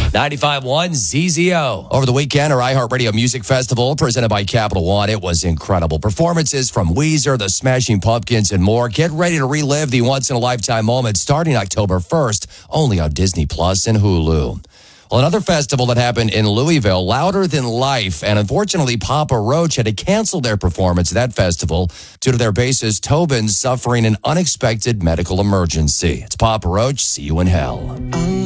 95.1 ZZO. Over the weekend, our iHeartRadio Music Festival presented by Capital One. It was incredible. Performances from Weezer, the Smashing Pumpkins, and more. Get ready to relive the once-in-a-lifetime moment starting October 1st, only on Disney Plus and Hulu. Well, another festival that happened in Louisville, Louder Than Life, and unfortunately, Papa Roach had to cancel their performance at that festival due to their bassist Tobin suffering an unexpected medical emergency. It's Papa Roach. See you in hell.